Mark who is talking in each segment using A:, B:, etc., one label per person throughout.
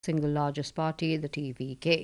A: single largest party, the TVK.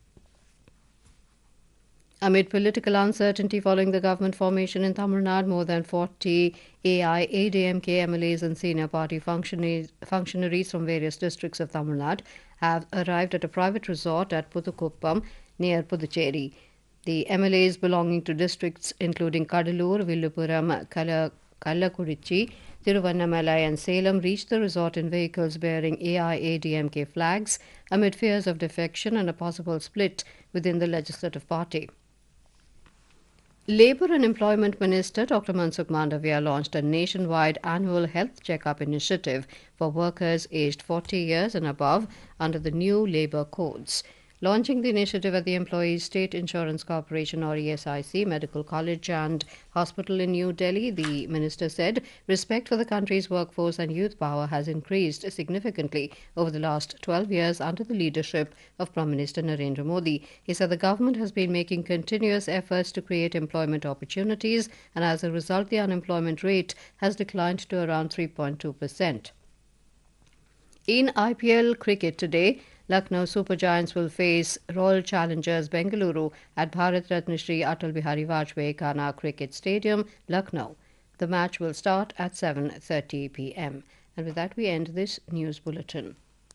A: Amid political uncertainty following the government formation in Tamil Nadu, more than 40 AIADMK MLAs and senior party functionaries from various districts of Tamil Nadu have arrived at a private resort at Puthukuppam near Puducherry. The MLAs belonging to districts including Kadalur, Villupuram, Kallakurichi, Thiruvannamalai and Salem reached the resort in vehicles bearing AIADMK flags amid fears of defection and a possible split within the legislative party. Labour and Employment Minister Dr. Mansukh Mandavia launched a nationwide annual health checkup initiative for workers aged 40 years and above under the new labour codes. Launching the initiative at the Employees State Insurance Corporation or ESIC Medical College and Hospital in New Delhi, the minister said respect for the country's workforce and youth power has increased significantly over the last 12 years under the leadership of Prime Minister Narendra Modi. He said the government has been making continuous efforts to create employment opportunities, and as a result the unemployment rate has declined to around 3.2%. In IPL cricket today, Lucknow Super Giants will face Royal Challengers Bengaluru at Bharat Ratna Shri Atal Bihari Vajpayee Khana Cricket Stadium, Lucknow. The match will start at 7:30 p.m. And with that we end this news bulletin.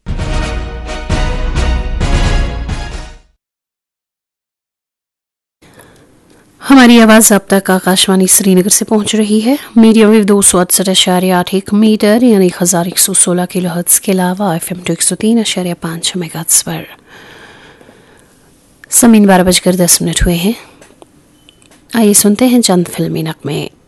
B: हमारी आवाज़ अब तक आकाशवाणी श्रीनगर से पहुंच रही है। Medium wave 268.81 metre यानी 1116 kilohertz के अलावा FM 103.5 मेगाहर्ट्ज़ पर। समय 12:10 हुए हैं। आइए सुनते हैं चंद फिल्मी नगमे।